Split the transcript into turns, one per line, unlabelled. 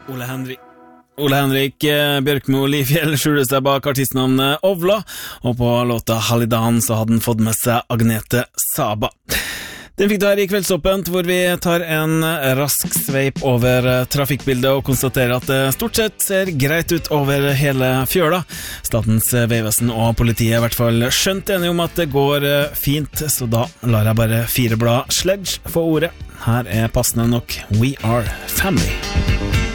Ole Henrik Bjørkmo Lifjell skjuler seg bak artistnavnet Ovla, og på låta Halidan så hadde han fått med seg Agnete Saba. Den fikk du her i Kveldsåpent, hvor vi tar en rask sveip over trafikkbildet og konstaterer at det stort sett ser greit ut over hele fjøla. Statens vegvesen og politiet er i hvert fall skjønt enige om at det går fint, så da lar jeg bare Fireblad Sledge få ordet. Her er passende nok We Are Family.